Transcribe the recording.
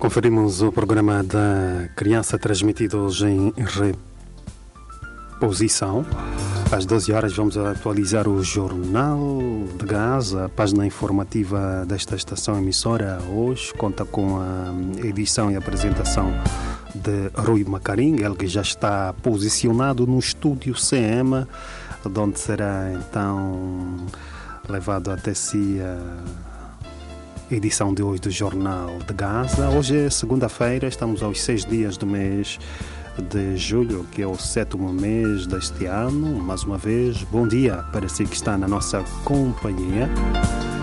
Conferimos o programa da criança transmitido hoje em reposição. Às 12 horas vamos atualizar o Jornal de Gaza. A página informativa desta estação emissora hoje conta com a edição e apresentação de Rui Macarim, ele que já está posicionado no estúdio CM, de onde será então levado até si a edição de hoje do Jornal de Gaza. Hoje é segunda-feira, estamos aos 6 dias do mês de julho, que é o 7º mês deste ano. Mais uma vez, bom dia para si que está na nossa companhia.